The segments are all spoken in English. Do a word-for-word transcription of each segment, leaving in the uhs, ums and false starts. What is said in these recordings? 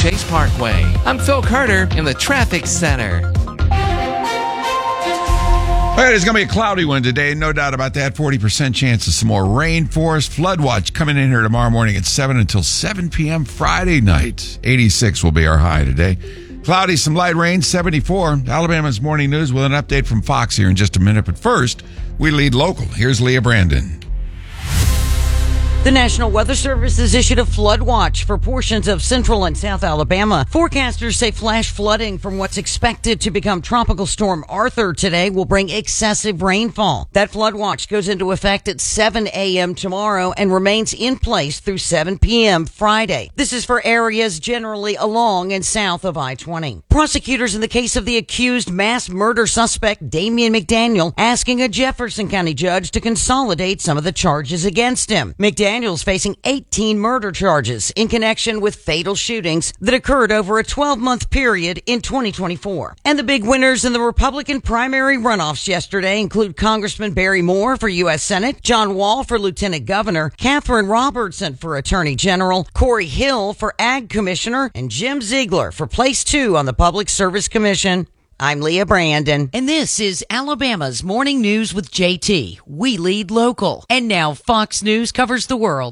Chase Parkway. I'm Phil Carter in the Traffic Center. All right, it's going to be a cloudy one today, no doubt about that. forty percent chance of some more rain for us. Flood watch coming in here tomorrow morning at seven until seven p.m. Friday night. eighty-six will be our high today. Cloudy, some light rain, seventy-four. Alabama's Morning News with an update from Fox here in just a minute. But first, we lead local. Here's Leah Brandon. The National Weather Service has issued a flood watch for portions of central and south Alabama. Forecasters say flash flooding from what's expected to become Tropical Storm Arthur today will bring excessive rainfall. That flood watch goes into effect at seven a.m. tomorrow and remains in place through seven p.m. Friday. This is for areas generally along and south of I twenty. Prosecutors in the case of the accused mass murder suspect Damian McDaniel asking a Jefferson County judge to consolidate some of the charges against him. McDaniel Daniel's facing eighteen murder charges in connection with fatal shootings that occurred over a twelve-month period in twenty twenty-four. And the big winners in the Republican primary runoffs yesterday include Congressman Barry Moore for U S Senate, John Wall for Lieutenant Governor, Catherine Robertson for Attorney General, Corey Hill for Ag Commissioner, and Jim Ziegler for Place two on the Public Service Commission. I'm Leah Brandon, and this is Alabama's Morning News with J T. We lead local. And now Fox News covers the world.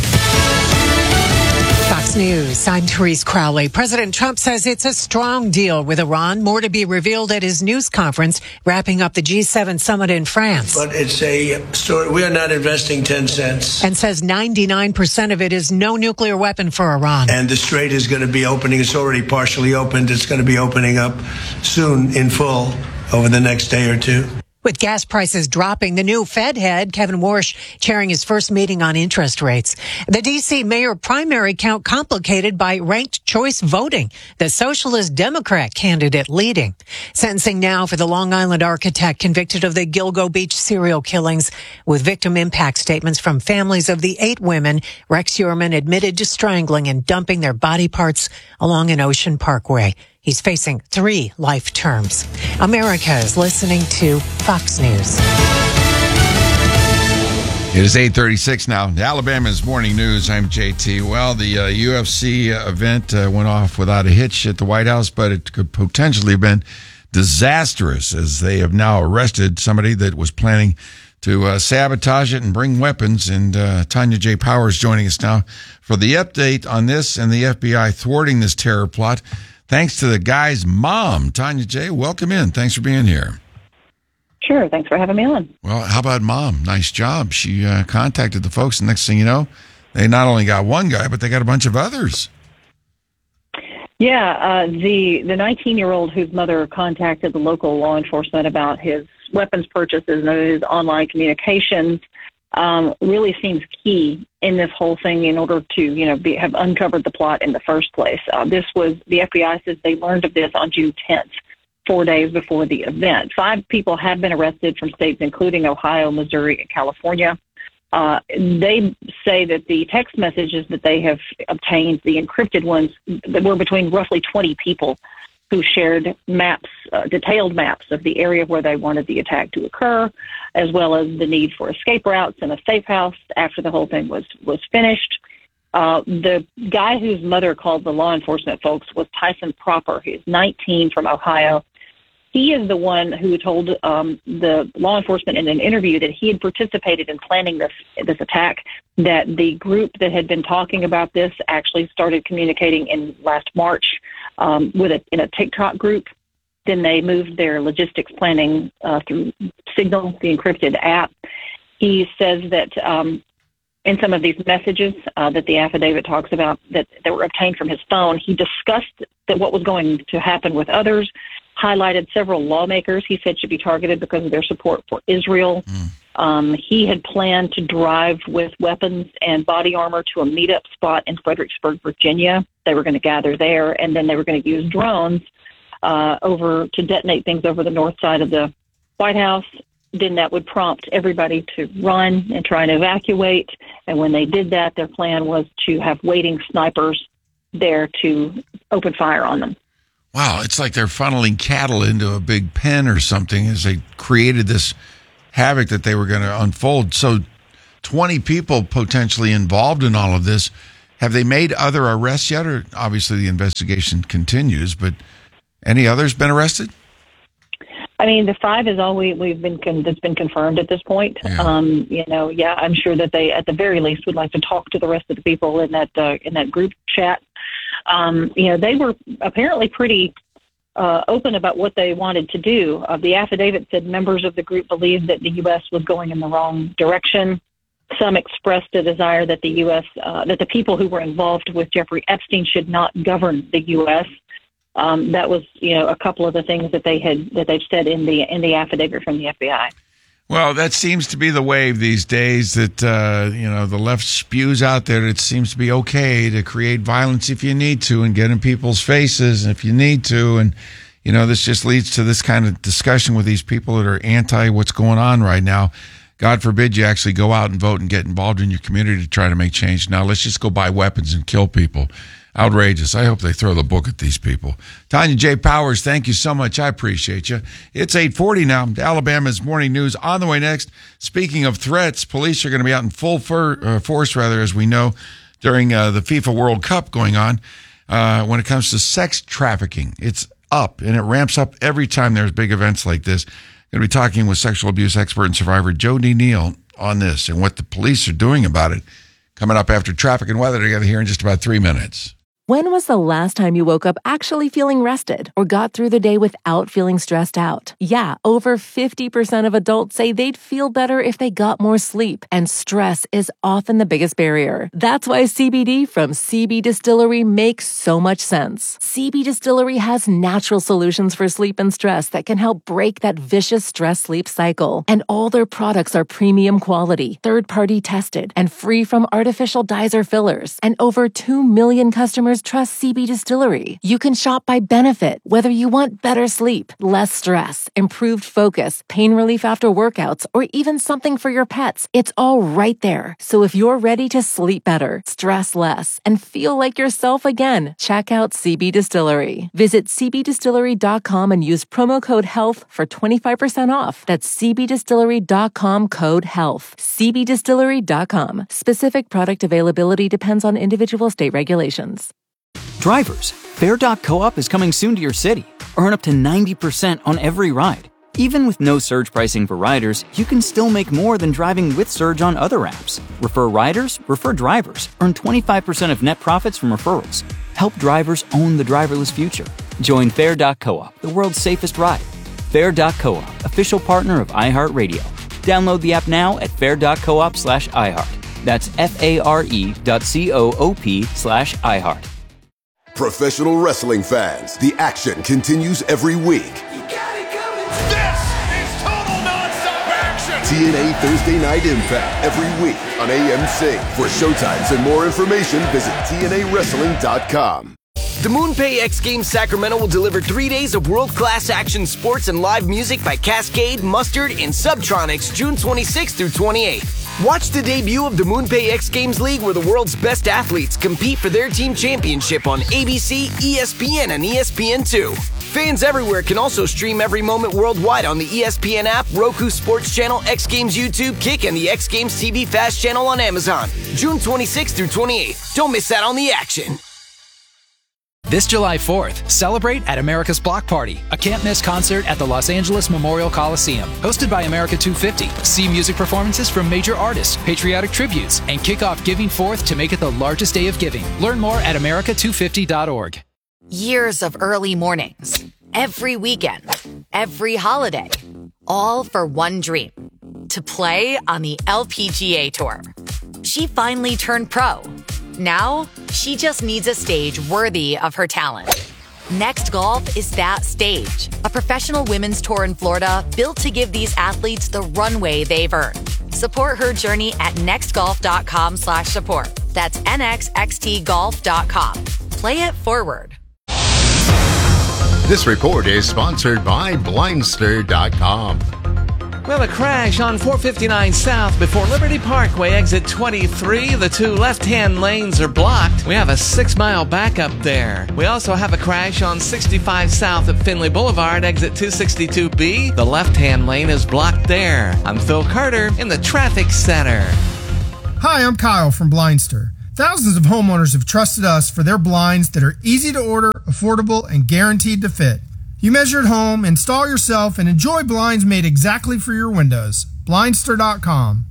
Fox News, I'm Therese Crowley. President Trump says it's a strong deal with Iran. More to be revealed at his news conference, wrapping up the G seven summit in France. But it's a story. We are not investing ten cents. And says ninety-nine percent of it is no nuclear weapon for Iran. And the strait is going to be opening. It's already partially opened. It's going to be opening up soon in full over the next day or two. With gas prices dropping, the new Fed head, Kevin Warsh, chairing his first meeting on interest rates. The D C mayor primary count complicated by ranked choice voting. The Socialist Democrat candidate leading. Sentencing now for the Long Island architect convicted of the Gilgo Beach serial killings, with victim impact statements from families of the eight women Rex Heuermann admitted to strangling and dumping their body parts along an Ocean Parkway. He's facing three life terms. America is listening to Fox News. It is eight thirty-six now. Alabama's Morning News. I'm J T. Well, the uh, U F C event uh, went off without a hitch at the White House, but it could potentially have been disastrous, as they have now arrested somebody that was planning to uh, sabotage it and bring weapons. And uh, Tanya J. Powers joining us now for the update on this and the F B I thwarting this terror plot. Thanks to the guy's mom. Tanya J., welcome in. Thanks for being here. Sure. Thanks for having me on. Well, how about mom? Nice job. She uh, contacted the folks, and next thing you know, they not only got one guy, but they got a bunch of others. Yeah, uh, the the nineteen-year-old whose mother contacted the local law enforcement about his weapons purchases and his online communications um, really seems key in this whole thing in order to, you know, be, have uncovered the plot in the first place. Uh, this was, the F B I says they learned of this on June tenth, four days before the event. Five people have been arrested from states including Ohio, Missouri, and California. Uh, they say that the text messages that they have obtained, the encrypted ones, that were between roughly twenty people who shared maps, uh, detailed maps of the area where they wanted the attack to occur, as well as the need for escape routes and a safe house after the whole thing was, was finished. Uh, the guy whose mother called the law enforcement folks was Tyson Proper. He's nineteen, from Ohio. He is the one who told um, the law enforcement in an interview that he had participated in planning this this attack, that the group that had been talking about this actually started communicating in last March um, with a, in a TikTok group. Then they moved their logistics planning uh, through Signal, the encrypted app. He says that um, in some of these messages uh, that the affidavit talks about that, that were obtained from his phone, he discussed that what was going to happen with others, highlighted several lawmakers he said should be targeted because of their support for Israel. Mm. Um, he had planned to drive with weapons and body armor to a meetup spot in Fredericksburg, Virginia. They were going to gather there, and then they were going to use drones uh, over to detonate things over the north side of the White House. Then that would prompt everybody to run and try and evacuate. And when they did that, their plan was to have waiting snipers there to open fire on them. Wow, it's like they're funneling cattle into a big pen or something as they created this havoc that they were going to unfold. So twenty people potentially involved in all of this. Have they made other arrests yet? Or obviously the investigation continues, but any others been arrested? I mean, the five is all we, we've been con- that's been confirmed at this point. Yeah. Um, you know, yeah, I'm sure that they, at the very least, would like to talk to the rest of the people in that uh, in that group chat. Um, you know, they were apparently pretty uh, open about what they wanted to do. Uh, the affidavit said members of the group believed that the U S was going in the wrong direction. Some expressed a desire that the U S, uh, that the people who were involved with Jeffrey Epstein should not govern the U S. Um, that was, you know, a couple of the things that they had that they've said in the in the affidavit from the F B I. Well, that seems to be the wave these days. That uh, you know, the left spews out there that it seems to be okay to create violence if you need to, and get in people's faces if you need to, and you know, this just leads to this kind of discussion with these people that are anti what's going on right now. God forbid you actually go out and vote and get involved in your community to try to make change. Now let's just go buy weapons and kill people. Outrageous. I hope they throw the book at these people. Tanya J. Powers, thank you so much. I appreciate you. It's eight forty now. Alabama's Morning News on the way next. Speaking of threats, police are going to be out in full for, uh, force, rather, as we know, during uh, the FIFA World Cup going on. Uh, when it comes to sex trafficking, it's up, and it ramps up every time there's big events like this. Going to be talking with sexual abuse expert and survivor Jody Neal on this and what the police are doing about it. Coming up after traffic and weather together here in just about three minutes. When was the last time you woke up actually feeling rested or got through the day without feeling stressed out? Yeah, over fifty percent of adults say they'd feel better if they got more sleep, and stress is often the biggest barrier. That's why C B D from C B Distillery makes so much sense. C B Distillery has natural solutions for sleep and stress that can help break that vicious stress-sleep cycle. And all their products are premium quality, third-party tested, and free from artificial dyes or fillers. And over two million customers trust C B Distillery. You can shop by benefit, whether you want better sleep, less stress, improved focus, pain relief after workouts, or even something for your pets. It's all right there. So if you're ready to sleep better, stress less, and feel like yourself again, check out C B Distillery. Visit c b distillery dot com and use promo code HEALTH for twenty-five percent off. That's c b distillery dot com code HEALTH. c b distillery dot com. Specific product availability depends on individual state regulations. Drivers, Fare dot coop is coming soon to your city. Earn up to ninety percent on every ride. Even with no surge pricing for riders, you can still make more than driving with Surge on other apps. Refer riders, refer drivers. Earn twenty-five percent of net profits from referrals. Help drivers own the driverless future. Join Fare dot coop, the world's safest ride. Fare dot coop, official partner of iHeartRadio. Download the app now at fare dot coop slash iHeart. That's F-A-R-E dot C-O-O-P slash iHeart. Professional wrestling fans, the action continues every week. You got it coming. This is total nonstop action. T N A Thursday Night Impact every week on A M C. For showtimes and more information, visit T N A wrestling dot com. The MoonPay X Games Sacramento will deliver three days of world-class action sports and live music by Cascade, Mustard, and Subtronics June twenty-sixth through twenty-eighth. Watch the debut of the MoonPay X Games League, where the world's best athletes compete for their team championship on A B C, E S P N, and E S P N two. Fans everywhere can also stream every moment worldwide on the E S P N app, Roku Sports Channel, X Games YouTube, Kick, and the X Games T V Fast Channel on Amazon. June twenty-sixth through twenty-eighth. Don't miss out on the action. This July fourth, celebrate at America's Block Party, a can't-miss concert at the Los Angeles Memorial Coliseum. Hosted by America two fifty. See music performances from major artists, patriotic tributes, and kick off Giving Forth to make it the largest day of giving. Learn more at america two fifty dot org. Years of early mornings, every weekend, every holiday, all for one dream, to play on the L P G A Tour. She finally turned pro. Now, she just needs a stage worthy of her talent. Next Golf is that stage. A professional women's tour in Florida built to give these athletes the runway they've earned. Support her journey at nextgolf.com slash support. That's N X X T golf dot com. Play it forward. This report is sponsored by Blindster dot com. We have a crash on four fifty-nine South before Liberty Parkway, exit twenty-three. The two left-hand lanes are blocked. We have a six-mile backup there. We also have a crash on sixty-five South at Finley Boulevard, exit two sixty-two B. The left-hand lane is blocked there. I'm Phil Carter in the Traffic Center. Hi, I'm Kyle from Blindster. Thousands of homeowners have trusted us for their blinds that are easy to order, affordable, and guaranteed to fit. You measure at home, install yourself, and enjoy blinds made exactly for your windows. Blindster dot com.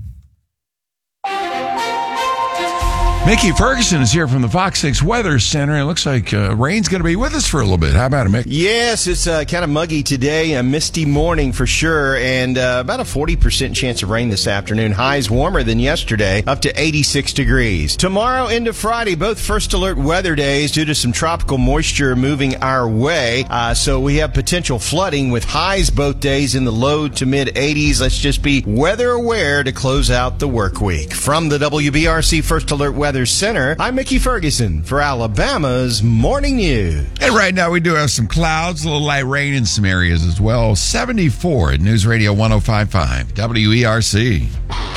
Mickey Ferguson is here from the Fox six Weather Center. It looks like uh, rain's going to be with us for a little bit. How about it, Mick? Yes, it's uh, kind of muggy today, a misty morning for sure, and uh, about a forty percent chance of rain this afternoon. Highs warmer than yesterday, up to eighty-six degrees. Tomorrow into Friday, both first alert weather days due to some tropical moisture moving our way. Uh, so we have potential flooding with highs both days in the low to mid eighties. Let's just be weather aware to close out the work week. From the W B R C First Alert Weather Center, I'm Mickey Ferguson for Alabama's Morning News. And right now we do have some clouds, a little light rain in some areas as well. seventy-four at News Radio one oh five point five W E R C.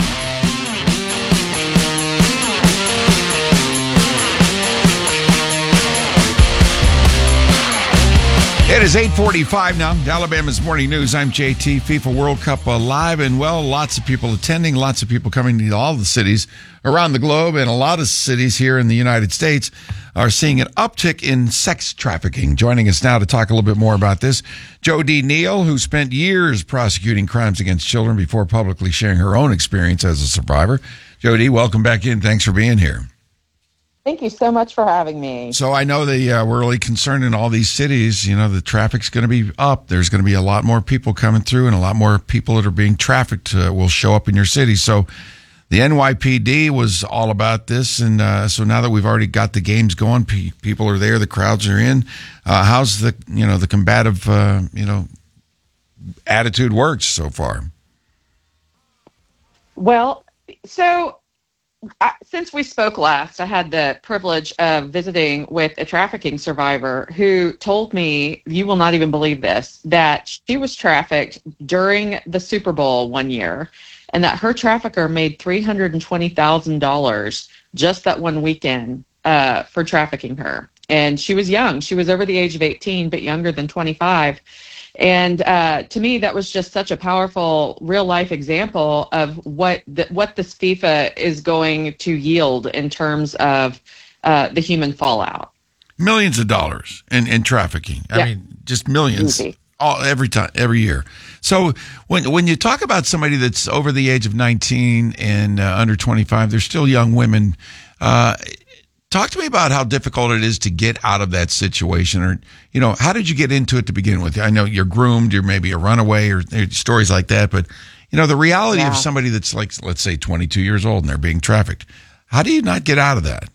It is eight forty-five now. Alabama's Morning News. I'm J T. FIFA World Cup alive and well. Lots of people attending. Lots of people coming to all the cities around the globe. And a lot of cities here in the United States are seeing an uptick in sex trafficking. Joining us now to talk a little bit more about this, Jody Neal, who spent years prosecuting crimes against children before publicly sharing her own experience as a survivor. Jody, welcome back in. Thanks for being here. Thank you so much for having me. So I know they uh, we're really concerned in all these cities. You know, the traffic's going to be up. There's going to be a lot more people coming through, and a lot more people that are being trafficked uh, will show up in your city. So the N Y P D was all about this, and uh, so now that we've already got the games going, pe- people are there, the crowds are in. Uh, how's the you know the combative uh, you know attitude worked so far? Well, so. I, since we spoke last, I had the privilege of visiting with a trafficking survivor who told me, you will not even believe this, that she was trafficked during the Super Bowl one year and that her trafficker made three hundred twenty thousand dollars just that one weekend uh, for trafficking her. And she was young. She was over the age of eighteen, but younger than twenty-five. And uh, to me, that was just such a powerful real-life example of what the, what this FIFA is going to yield in terms of uh, the human fallout. Millions of dollars in, in trafficking. I yeah. mean, just millions Easy. all every time, every year. So when when you talk about somebody that's over the age of nineteen and uh, under twenty-five, they're still young women. Uh, Talk to me about how difficult it is to get out of that situation, or, you know, how did you get into it to begin with? I know you're groomed, you're maybe a runaway, or, or stories like that, but, you know, the reality yeah. of somebody that's like, let's say twenty-two years old and they're being trafficked. How do you not get out of that?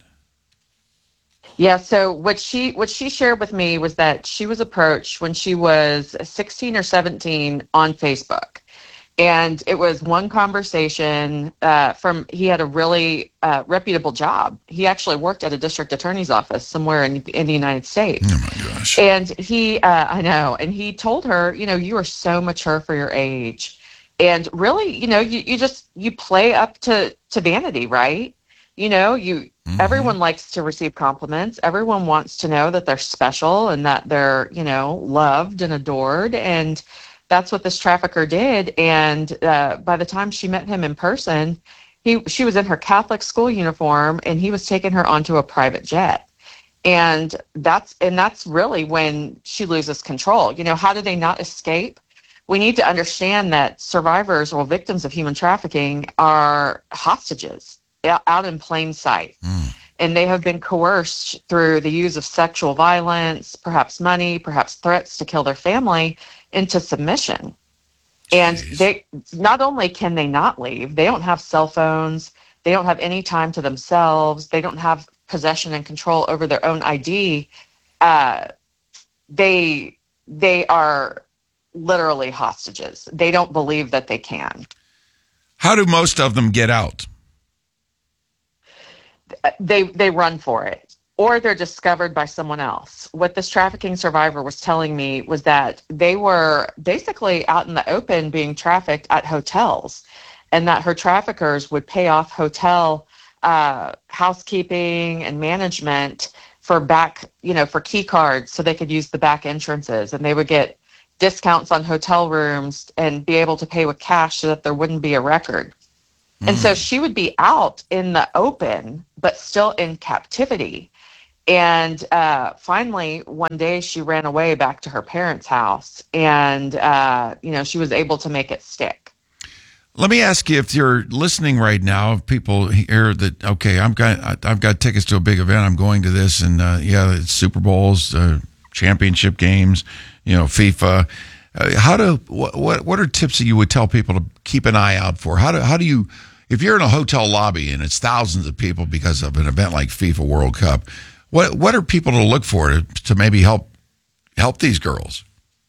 Yeah, so what she what she shared with me was that she was approached when she was sixteen or seventeen on Facebook. And it was one conversation uh, from, he had a really uh, reputable job. He actually worked at a district attorney's office somewhere in, in the United States. Oh, my gosh. And he, uh, I know, and he told her, you know, you are so mature for your age. And really, you know, you, you just, you play up to, to vanity, right? You know, you, mm-hmm. everyone likes to receive compliments. Everyone wants to know that they're special and that they're, you know, loved and adored. And that's what this trafficker did. And uh, by the time she met him in person, he she was in her Catholic school uniform, and he was taking her onto a private jet. And that's and that's really when she loses control. You know, how do they not escape? We need to understand that survivors or victims of human trafficking are hostages out in plain sight. Mm. And they have been coerced through the use of sexual violence, perhaps money, perhaps threats to kill their family, into submission. Jeez. And they not only can they not leave, they don't have cell phones, they don't have any time to themselves, they don't have possession and control over their own I D. Uh, they they are literally hostages. They don't believe that they can. How do most of them get out? They they run for it, or they're discovered by someone else. What this trafficking survivor was telling me was that they were basically out in the open being trafficked at hotels, and that her traffickers would pay off hotel uh, housekeeping and management for back, you know, for key cards so they could use the back entrances, and they would get discounts on hotel rooms and be able to pay with cash so that there wouldn't be a record. And so she would be out in the open, but still in captivity. And uh, finally, one day she ran away back to her parents' house, and, uh, you know, she was able to make it stick. Let me ask you, if you're listening right now, if people hear that, okay, I've got, I've got tickets to a big event, I'm going to this, and uh, yeah, it's Super Bowls, uh, championship games, you know, FIFA. Uh, how do, what, what, what are tips that you would tell people to keep an eye out for? How do, how do you, if you're in a hotel lobby and it's thousands of people because of an event like FIFA World Cup, what what are people to look for to, to maybe help help these girls?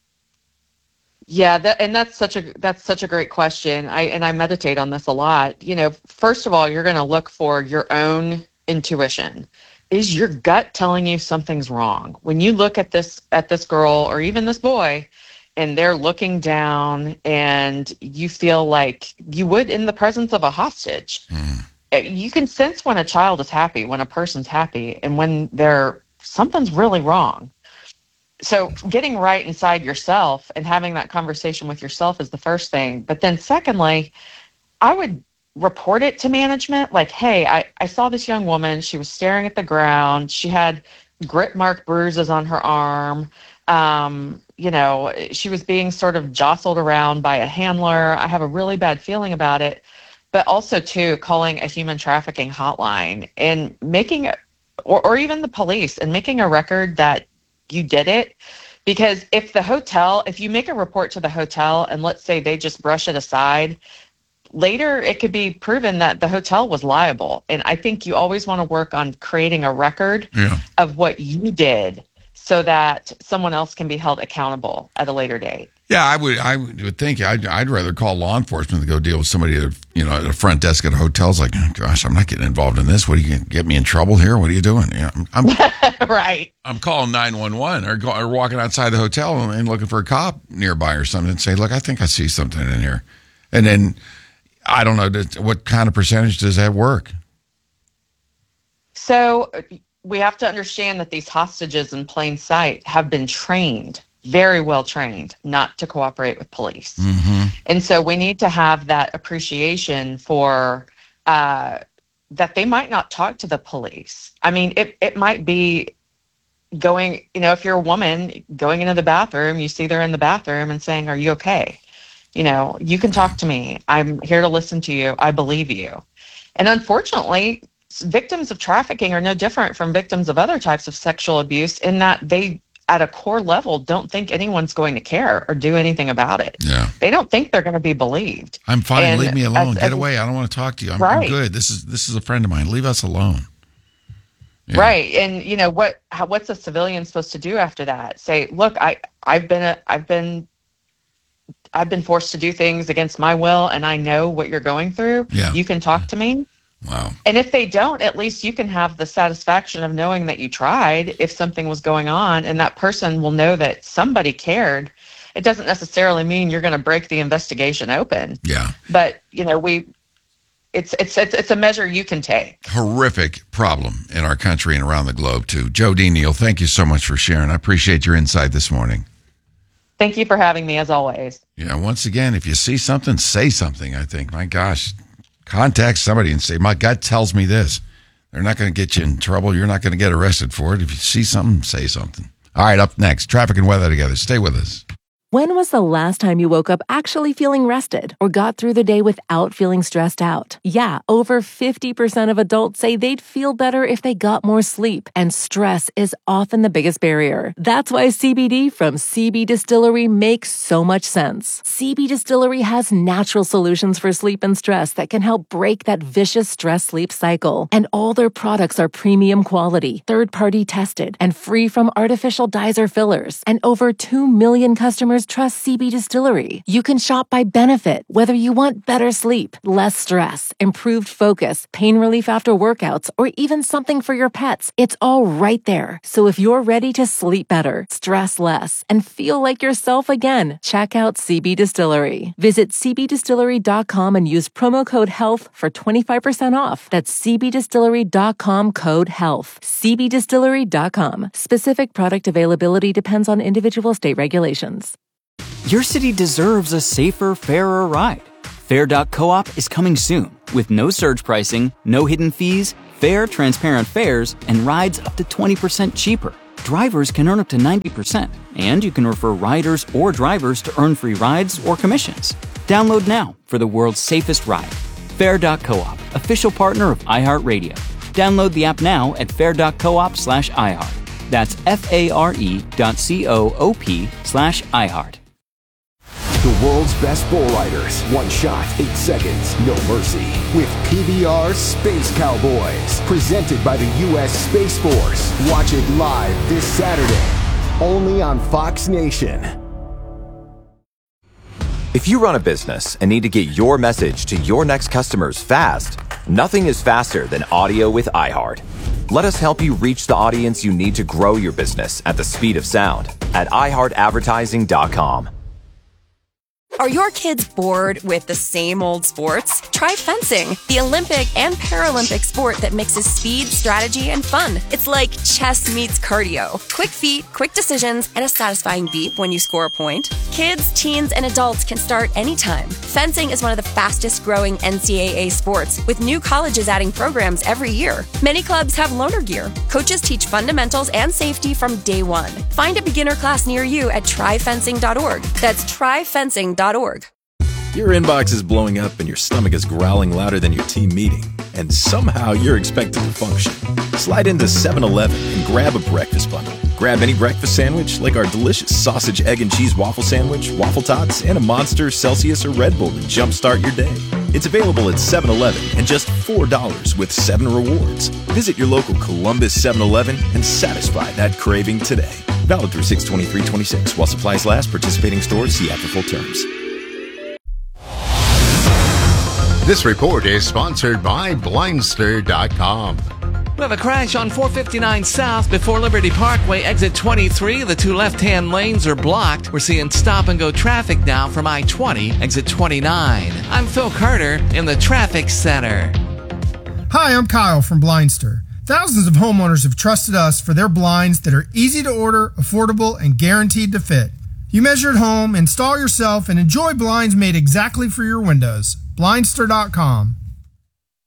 Yeah, that, and that's such a that's such a great question. I and I meditate on this a lot. You know, first of all, you're going to look for your own intuition. Is your gut telling you something's wrong? When you look at this at this girl or even this boy, and they're looking down, and you feel like you would in the presence of a hostage. Mm. You can sense when a child is happy, when a person's happy, and when they're something's really wrong. So getting right inside yourself and having that conversation with yourself is the first thing. But then secondly, I would report it to management. Like, hey, I, I saw this young woman. She was staring at the ground. She had grit mark bruises on her arm. Um, you know, she was being sort of jostled around by a handler. I have a really bad feeling about it. But also, too, calling a human trafficking hotline and making, or, or even the police, and making a record that you did it. Because if the hotel, if you make a report to the hotel and let's say they just brush it aside, later it could be proven that the hotel was liable. And I think you always want to work on creating a record yeah. of what you did so that someone else can be held accountable at a later date. Yeah, I would. I would think I'd, I'd rather call law enforcement to go deal with somebody at a, you know, at a front desk at a hotel. It's like, oh, gosh, I'm not getting involved in this. What are you going to get me in trouble here? What are you doing? You know, I'm, I'm right. I'm calling nine one one or, go, or walking outside the hotel and looking for a cop nearby or something and say, look, I think I see something in here. And then I don't know what kind of percentage does that work. So we have to understand that these hostages in plain sight have been trained. Very well trained not to cooperate with police. Mm-hmm. And so we need to have that appreciation for uh, that they might not talk to the police. I mean, it, it might be going, you know, if you're a woman going into the bathroom, you see they're in the bathroom and saying, are you okay? You know, you can talk to me. I'm here to listen to you. I believe you. And unfortunately, victims of trafficking are no different from victims of other types of sexual abuse in that they at a core level, don't think anyone's going to care or do anything about it. Yeah. They don't think they're going to be believed. I'm fine. And leave me alone. as, Get as, away. I don't want to talk to you. I'm, right. I'm good. This is this is a friend of mine. Leave us alone. Yeah. Right. And you know what? How, what's a civilian supposed to do after that? Say, look, I I've been a, I've been I've been forced to do things against my will, and I know what you're going through. Yeah. You can talk to me. Wow. And if they don't, at least you can have the satisfaction of knowing that you tried if something was going on, and that person will know that somebody cared. It doesn't necessarily mean you're going to break the investigation open. Yeah. But, you know, we it's it's it's, it's a measure you can take. Horrific problem in our country and around the globe, too. Jodi Neal, thank you so much for sharing. I appreciate your insight this morning. Thank you for having me, as always. Yeah, once again, if you see something, say something, I think. My gosh. Contact somebody and say, my gut tells me this. They're not going to get you in trouble. You're not going to get arrested for it. If you see something, say something. All right, up next, traffic and weather together. Stay with us. When was the last time you woke up actually feeling rested or got through the day without feeling stressed out? Yeah, over fifty percent of adults say they'd feel better if they got more sleep, and stress is often the biggest barrier. That's why C B D from C B Distillery makes so much sense. C B Distillery has natural solutions for sleep and stress that can help break that vicious stress-sleep cycle. And all their products are premium quality, third-party tested, and free from artificial dyes or fillers. And over two million customers trust C B Distillery. You can shop by benefit, whether you want better sleep, less stress, improved focus, pain relief after workouts, or even something for your pets. It's all right there. So if you're ready to sleep better, stress less, and feel like yourself again, check out C B Distillery. Visit c b distillery dot com and use promo code HEALTH for twenty-five percent off. That's c b distillery dot com code HEALTH. c b distillery dot com. Specific product availability depends on individual state regulations. Your city deserves a safer, fairer ride. Fair dot coop is coming soon with no surge pricing, no hidden fees, fair, transparent fares, and rides up to twenty percent cheaper. Drivers can earn up to ninety percent, and you can refer riders or drivers to earn free rides or commissions. Download now for the world's safest ride. Fair dot coop, official partner of iHeartRadio. Download the app now at fair dot coop slash iHeart. That's F-A-R-E dot C-O-O-P slash iHeart. The world's best bull riders. One shot, eight seconds, no mercy. With P B R Space Cowboys. Presented by the U S Space Force. Watch it live this Saturday. Only on Fox Nation. If you run a business and need to get your message to your next customers fast, nothing is faster than audio with iHeart. Let us help you reach the audience you need to grow your business at the speed of sound at i heart advertising dot com. Are your kids bored with the same old sports? Try fencing, the Olympic and Paralympic sport that mixes speed, strategy, and fun. It's like chess meets cardio. Quick feet, quick decisions, and a satisfying beep when you score a point. Kids, teens, and adults can start anytime. Fencing is one of the fastest growing N C double A sports, with new colleges adding programs every year. Many clubs have loaner gear. Coaches teach fundamentals and safety from day one. Find a beginner class near you at try fencing dot org. That's try fencing dot org. Your inbox is blowing up and your stomach is growling louder than your team meeting, and somehow you're expected to function. Slide into seven eleven and grab a breakfast bundle. Grab any breakfast sandwich like our delicious sausage, egg, and cheese waffle sandwich, waffle tots, and a Monster, Celsius, or Red Bull to jumpstart your day. It's available at seven eleven and just four dollars with seven rewards. Visit your local Columbus seven eleven and satisfy that craving today. Valid through six twenty-three twenty-six. While supplies last, participating stores see after full terms. This report is sponsored by Blindster dot com. We have a crash on four fifty-nine South before Liberty Parkway, exit twenty-three. The two left-hand lanes are blocked. We're seeing stop-and-go traffic now from I twenty, exit twenty-nine. I'm Phil Carter in the Traffic Center. Hi, I'm Kyle from Blindster. Thousands of homeowners have trusted us for their blinds that are easy to order, affordable, and guaranteed to fit. You measure at home, install yourself, and enjoy blinds made exactly for your windows. Blindster dot com.